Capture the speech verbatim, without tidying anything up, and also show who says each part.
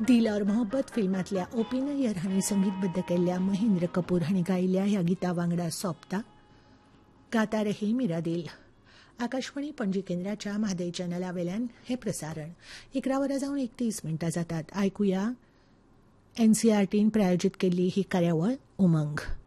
Speaker 1: दिल और मोहब्बत फिल्मातल्या ओपिनयर हांणी संगीतबद्ध केल्ल्या महेंद्र कपूर हांणी गायिल्ल्या ह्या गिता वांगडा सोंपता गाता रहे मेरा दिल. आकाशवाणी पणजी केंद्राच्या म्हादय चॅनला वेल्यान हे प्रसारण इकरा वरां जावन एकतीस मिनटां जातात. आयकुया एनसीआरटीन प्रायोजीत केल्ली ही कार्यावळ उमंग.